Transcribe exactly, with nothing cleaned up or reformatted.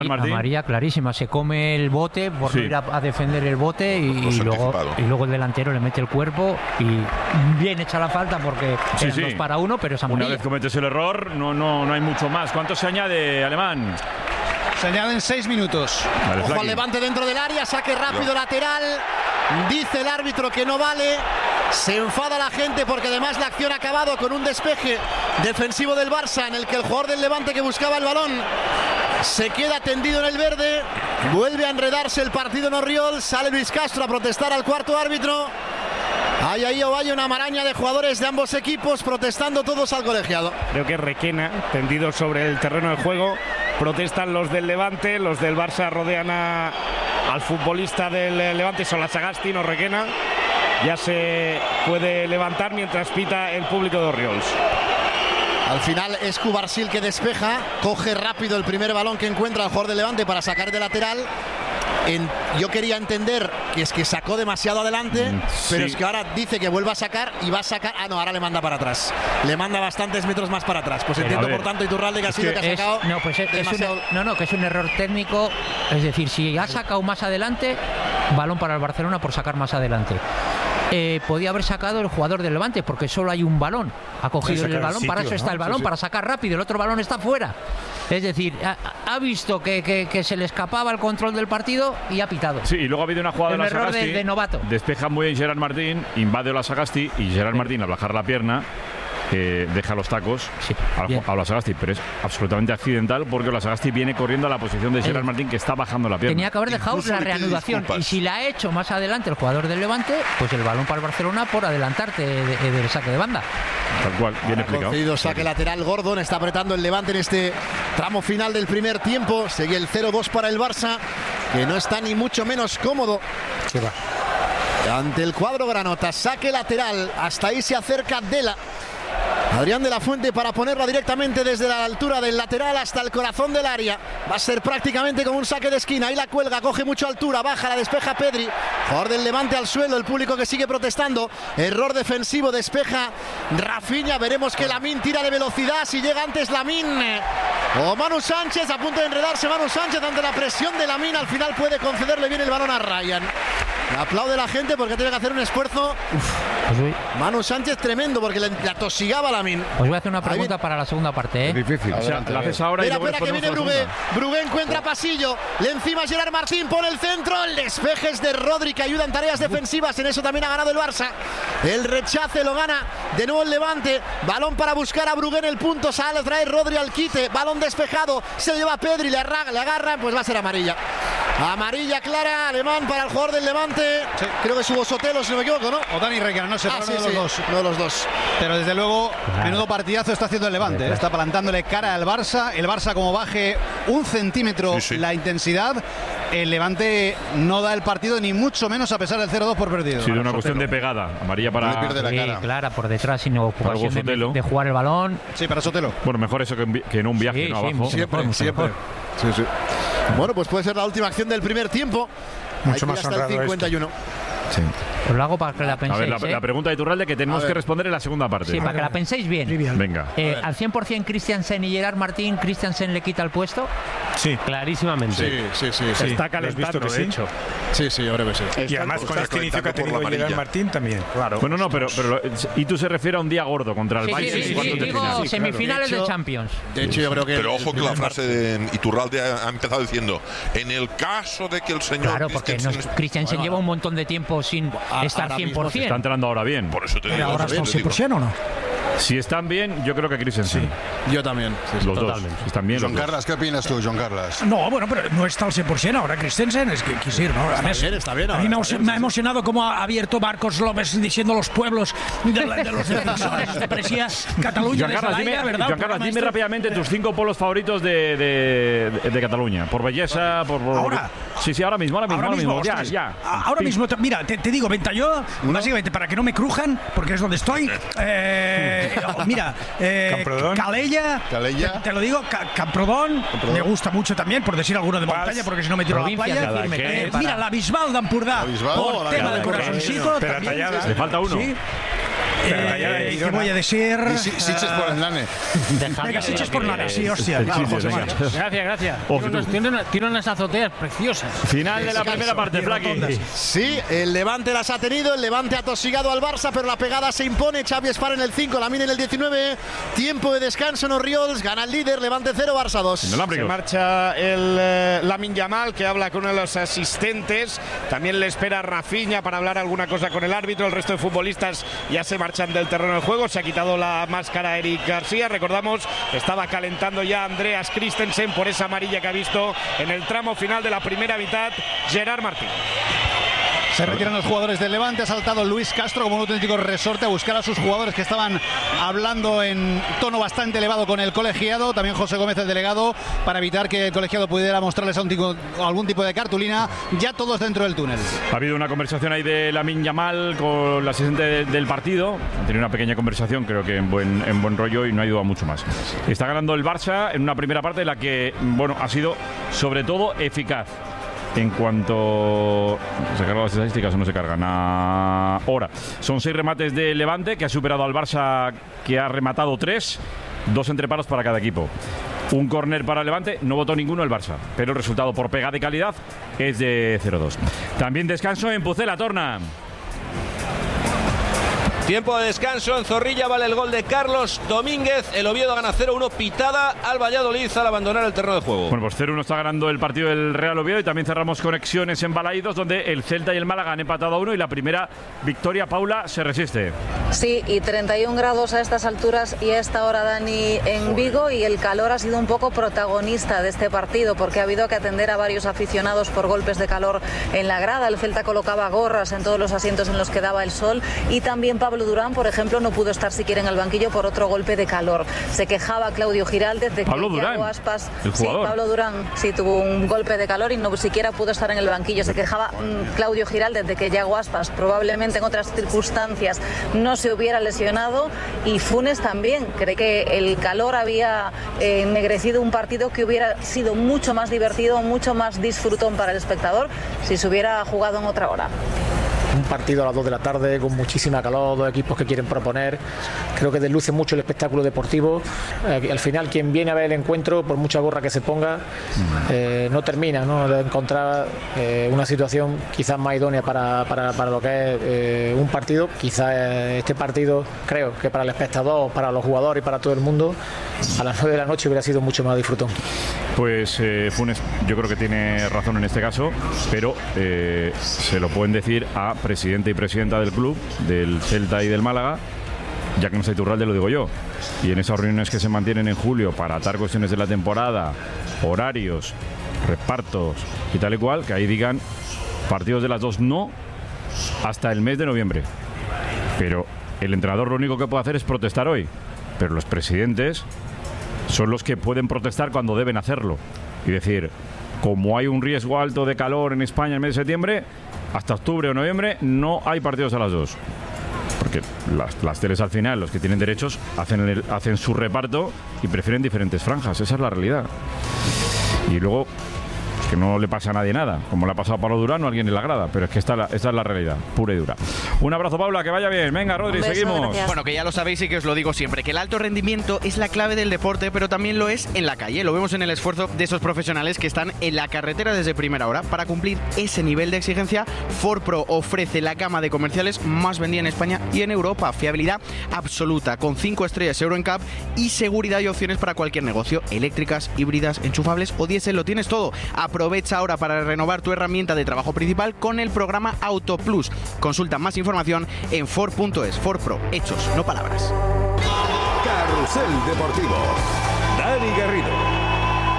Martín. Amarilla clarísima, se come el bote por sí. ir a, a defender el bote y, y, luego, y luego el delantero le mete el cuerpo y bien hecha la falta porque sí, eran sí. dos para uno, pero es amarilla. Una vez cometes el error, no, no, no hay mucho más. ¿Cuánto se añade, Alemán? Se añaden seis minutos. Vale, Ojo al Levante dentro del área, saque rápido no. lateral. Dice el árbitro que no vale. Se enfada la gente porque además la acción ha acabado con un despeje defensivo del Barça en el que el jugador del Levante que buscaba el balón se queda tendido en el verde. Vuelve a enredarse el partido en Orriols. Sale Luis Castro a protestar al cuarto árbitro. Hay ahí o hay una maraña de jugadores de ambos equipos protestando todos al colegiado. Creo que Requena, tendido sobre el terreno de juego. Protestan los del Levante, los del Barça rodean a, al futbolista del Levante, son la Sagasti, no Requena. Ya se puede levantar mientras pita el público de Orriols. Al final es Cubarsil que despeja, coge rápido el primer balón que encuentra el jugador del Levante para sacar de lateral. En, yo quería entender que es que sacó demasiado adelante, mm, pero sí. es que ahora dice que vuelva a sacar y va a sacar. Ah, no, ahora le manda para atrás. Le manda bastantes metros más para atrás. Pues pero entiendo, por tanto, Iturralde que ha sido que, que ha sacado. Es, no, pues es, demasiado... es un, no, no, que es un error técnico. Es decir, si ha sacado más adelante, balón para el Barcelona por sacar más adelante. Eh, podía haber sacado el jugador del Levante porque solo hay un balón. Ha cogido el balón, el sitio, para eso está ¿no? el balón, sí, sí. para sacar rápido. El otro balón está fuera. Es decir, ha, ha visto que, que, que se le escapaba el control del partido y ha pitado. Sí, y luego ha habido una jugada un de la error Sagasti. De, de novato. Despeja muy bien Gerard Martín, invade la Sagasti y Gerard sí. Martín al bajar la pierna eh, deja los tacos sí, a, a la Sagasti, pero es absolutamente accidental porque la Sagasti viene corriendo a la posición de Gerard Martín que está bajando la pierna. Tenía que haber dejado Incluso la reanudación y si la ha hecho más adelante el jugador del Levante, pues el balón para el Barcelona por adelantarte de, de, del saque de banda. Tal cual, bien ha explicado. Concedido saque lateral, Gordon está apretando el Levante en este tramo final del primer tiempo. Sigue el cero dos para el Barça, que no está ni mucho menos cómodo. ¿Qué va? Ante el cuadro granota, saque lateral, hasta ahí se acerca Dela. Adrián de la Fuente para ponerla directamente desde la altura del lateral hasta el corazón del área. Va a ser prácticamente como un saque de esquina. Ahí la cuelga, coge mucha altura, baja, la despeja Pedri. Jugador del Levante al suelo, el público que sigue protestando. Error defensivo, despeja Rafinha. Veremos que Lamine tira de velocidad. Si llega antes Lamine o Manu Sánchez, a punto de enredarse Manu Sánchez ante la presión de Lamine. Al final puede concederle bien el balón a Ryan. Le aplaude la gente porque tiene que hacer un esfuerzo. Uf. Manu Sánchez tremendo porque le, le atosigaba a Lamine. Os voy a hacer una pregunta para la segunda parte. ¿eh? Es difícil. O sea, la haces ahora espera, y luego espera que viene Brugué. Brugué encuentra pasillo. Le encima Gerard Martín, pone el centro. El despeje es de Rodri que ayuda en tareas defensivas. En eso también ha ganado el Barça. El rechace lo gana de nuevo el Levante. Balón para buscar a Brugué en el punto. Sale, trae Rodri al quite. Balón despejado. Se lleva a Pedri, le, arra, le agarra. Pues va a ser amarilla. Amarilla clara, Alemán para el jugador del Levante. Sí. Creo que es Hugo Sotelo, si no me equivoco, ¿no? O Dani Requena, no sé, ah, uno sí, de los sí, dos. Uno de los dos. Pero desde luego, claro. menudo partidazo está haciendo el Levante. Claro. Está plantándole cara al Barça. El Barça, como baje un centímetro sí, sí. la intensidad, el Levante no da el partido, ni mucho menos a pesar del cero dos por perdido. Sí, de una cuestión de pegada. Amarilla para... No pierde la cara. Sí, clara, por detrás, sino ocupación de, de jugar el balón. Sí, para Sotelo. Bueno, mejor eso que, en, que en un viaje, sí, no sí, abajo. Siempre, mejor, siempre. mejor. Sí, sí. Bueno, pues puede ser la última acción del primer tiempo. Mucho más hasta el cincuenta y uno. Sí. Os lo hago para que la penséis. A ver, la, ¿eh? la pregunta de Iturralde que tenemos que responder en la segunda parte. Sí, para que la penséis bien. Trivial. Venga. Eh, ¿Al cien por ciento Christiansen y Gerard Martín, Christiansen le quita el puesto? Sí. Clarísimamente. Sí, sí, sí. sí. Está calentando, visto que de sí? hecho. Sí, sí, ahora que sí. Y además con este inicio que ha tenido Gerard Martín también. Claro. Bueno, no, pero, pero y tú se refiere a un día gordo contra el sí, Bayern. Sí, sí, sí, sí, digo final. semifinales de, hecho, de Champions. De hecho, yo creo que... Pero ojo que la frase de Iturralde ha, ha empezado diciendo, en el caso de que el señor... Claro, porque Christiansen bueno, lleva un montón de tiempo sin a, estar cien por ciento. Está entrando ahora bien. Por eso te digo. Pero ahora está al cien por ciento o no. Si están bien, yo creo que Christensen. Sí. Yo también. Sí, sí, los totalmente. dos. Si están bien, Joan los Carles, dos. ¿qué opinas tú, Joan Carles? No, bueno, pero no está al cien por ciento ahora Christensen, es que quisir, ¿no? Está bien, está bien. A mí me, me ha emocionado cómo ha abierto Marcos López diciendo los pueblos de, de los defensores de Presia, Cataluña, Joan Carles, dime, ¿verdad? Joan Carles, dime rápidamente tus cinco pueblos favoritos de, de, de, de Cataluña. Por belleza, por, por... Ahora. Sí, sí, ahora mismo, ahora mismo. Ahora ahora mismo, mismo. Ya, ya. Ahora Pim. mismo, mira, te, te digo, Ventalló, ¿no? Básicamente para que no me crujan, porque es donde estoy. Eh, mira, eh, Calella, Calella. Te, te lo digo, Ca Camprodón, Camprodón, me gusta mucho también, por decir alguno de montaña, porque si no me tiro a la playa. Eh, mira, la Bisbal d'Empordà, por oh, tema de corazoncito. Le falta uno. Sí. Eh, ¿Qué voy a decir? Siches por el nane. Venga, siches por nane, sí, hostia. Gracias, gracias. Tiene unas, tiene, una, tiene unas azoteas preciosas. Final de la primera parte, Flaqui. Sí, el Levante las ha tenido, el Levante ha tosigado al Barça, pero la pegada se impone. Xavi Espar en el cinco, Lamine en el diecinueve. Tiempo de descanso en Orriols, gana el líder, Levante cero, Barça dos. Se marcha el eh, Lamine Yamal, que habla con uno de los asistentes. También le espera Rafinha para hablar alguna cosa con el árbitro. El resto de futbolistas ya se marchan del terreno de juego. Se ha quitado la máscara Eric García. Recordamos, estaba calentando ya Andreas Christensen por esa amarilla que ha visto en el tramo final de la primera mitad Gerard Martín. Se retiran los jugadores del Levante. Ha saltado Luis Castro como un auténtico resorte a buscar a sus jugadores que estaban hablando en tono bastante elevado con el colegiado. También José Gómez, el delegado, para evitar que el colegiado pudiera mostrarles a un tipo, algún tipo de cartulina. Ya todos dentro del túnel. Ha habido una conversación ahí de Lamine Yamal con la asistente de, del partido. Han tenido una pequeña conversación, creo que en buen, en buen rollo, y no ha ido a mucho más. Está ganando el Barça en una primera parte en la que, bueno, ha sido sobre todo eficaz. En cuanto... ¿Se cargan las estadísticas o no se cargan? Ahora, son seis remates de Levante, que ha superado al Barça, que ha rematado tres. Dos entreparos para cada equipo. Un córner para Levante, no votó ninguno el Barça, pero el resultado por pegada y calidad es de cero dos. También descanso en Pucela, Torna. Tiempo de descanso en Zorrilla, vale el gol de Carlos Domínguez. El Oviedo gana cero uno, pitada al Valladolid al abandonar el terreno de juego. Bueno, pues cero uno está ganando el partido del Real Oviedo, y también cerramos conexiones en Balaídos, donde el Celta y el Málaga han empatado a uno, y la primera victoria, Paula, se resiste. Sí, y treinta y un grados a estas alturas y a esta hora, Dani, en Vigo, y el calor ha sido un poco protagonista de este partido, porque ha habido que atender a varios aficionados por golpes de calor en la grada. El Celta colocaba gorras en todos los asientos en los que daba el sol, y también Pablo Durán, por ejemplo, no pudo estar siquiera en el banquillo por otro golpe de calor. Se quejaba Claudio Giraldez de que Pablo Durán, Yago Aspas, el jugador. Sí, Pablo Durán sí tuvo un golpe de calor y no siquiera pudo estar en el banquillo. Se quejaba mmm, Claudio Giraldez de que Yago Aspas probablemente en otras circunstancias no se hubiera lesionado, y Funes también cree que el calor había eh, ennegrecido un partido que hubiera sido mucho más divertido, mucho más disfrutón para el espectador si se hubiera jugado en otra hora. Un partido a las dos de la tarde con muchísima calor, dos equipos que quieren proponer. Creo que desluce mucho el espectáculo deportivo. Eh, al final, quien viene a ver el encuentro, por mucha gorra que se ponga, eh, no termina, ¿no?, de encontrar eh, una situación quizás más idónea para, para, para lo que es eh, un partido. Quizás eh, este partido, creo que para el espectador, para los jugadores y para todo el mundo, a las nueve de la noche hubiera sido mucho más disfrutón. Pues eh, Funes, yo creo que tiene razón en este caso, pero eh, se lo pueden decir a presidente y presidenta del club, del Celta y del Málaga, ya que no está Iturralde, lo digo yo. Y en esas reuniones que se mantienen en julio para atar cuestiones de la temporada, horarios, repartos y tal y cual, que ahí digan partidos de las dos no hasta el mes de noviembre. Pero el entrenador lo único que puede hacer es protestar hoy, pero los presidentes son los que pueden protestar cuando deben hacerlo y decir, como hay un riesgo alto de calor en España en el mes de septiembre, hasta octubre o noviembre no hay partidos a las dos. Porque las, las teles al final, los que tienen derechos, hacen, el, hacen su reparto y prefieren diferentes franjas. Esa es la realidad. Y luego, que no le pasa a nadie nada, como le ha pasado a Pablo Durán o a alguien en la grada, pero es que esta, esta es la realidad, pura y dura. Un abrazo, Paula, que vaya bien. Venga, Rodri, seguimos. Gracias. Bueno, que ya lo sabéis y que os lo digo siempre, que el alto rendimiento es la clave del deporte, pero también lo es en la calle. Lo vemos en el esfuerzo de esos profesionales que están en la carretera desde primera hora. Para cumplir ese nivel de exigencia, Ford Pro ofrece la gama de comerciales más vendida en España y en Europa. Fiabilidad absoluta, con cinco estrellas Euro N C A P y seguridad y opciones para cualquier negocio. Eléctricas, híbridas, enchufables o diésel, lo tienes todo. Aprovecha ahora para renovar tu herramienta de trabajo principal con el programa Auto Plus. Consulta más información en Ford punto es. Ford Pro, hechos, no palabras. Carrusel Deportivo. Dani Garrido.